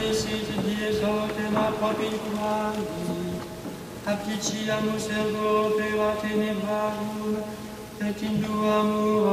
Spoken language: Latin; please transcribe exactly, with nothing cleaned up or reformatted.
felicit dies optima propinquari, apticiamus ergo opera tenebrarum, et induamur